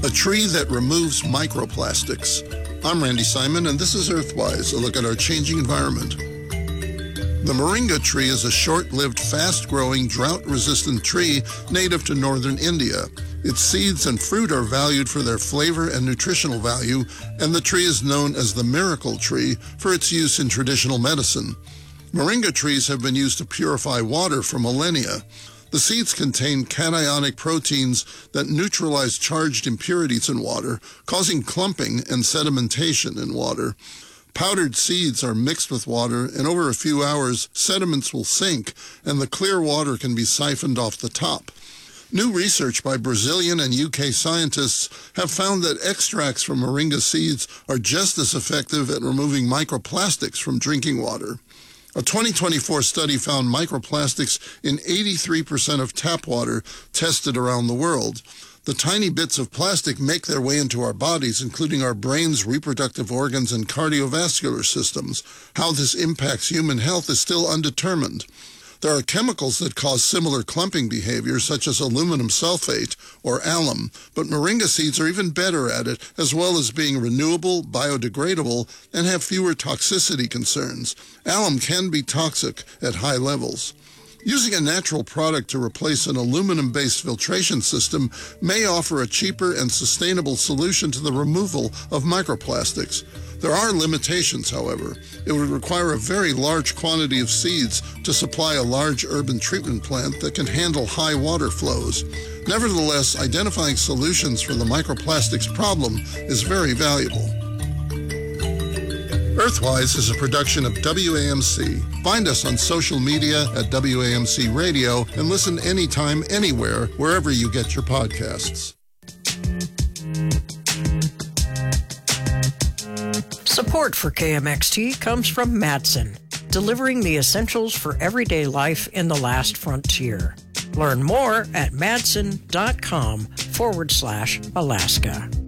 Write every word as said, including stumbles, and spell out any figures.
a tree that removes microplastics. I'm Randy Simon, and this is Earthwise, a look at our changing environment. The moringa tree is a short-lived, fast-growing, drought-resistant tree native to northern India. Its seeds and fruit are valued for their flavor and nutritional value, and the tree is known as the miracle tree for its use in traditional medicine. Moringa trees have been used to purify water for millennia. The seeds contain cationic proteins that neutralize charged impurities in water, causing clumping and sedimentation in water. Powdered seeds are mixed with water, and over a few hours, sediments will sink, and the clear water can be siphoned off the top. New research by Brazilian and U K scientists have found that extracts from moringa seeds are just as effective at removing microplastics from drinking water. A twenty twenty-four study found microplastics in eighty-three percent of tap water tested around the world. The tiny bits of plastic make their way into our bodies, including our brains, reproductive organs, and cardiovascular systems. How this impacts human health is still undetermined. There are chemicals that cause similar clumping behavior, such as aluminum sulfate or alum, but moringa seeds are even better at it, as well as being renewable, biodegradable, and have fewer toxicity concerns. Alum can be toxic at high levels. Using a natural product to replace an aluminum-based filtration system may offer a cheaper and sustainable solution to the removal of microplastics. There are limitations, however. It would require a very large quantity of seeds to supply a large urban treatment plant that can handle high water flows. Nevertheless, identifying solutions for the microplastics problem is very valuable. Earthwise is a production of W A M C. Find us on social media at W A M C Radio and listen anytime, anywhere, wherever you get your podcasts. Support for K M X T comes from Madsen, delivering the essentials for everyday life in the last frontier. Learn more at madsen.com forward slash Alaska.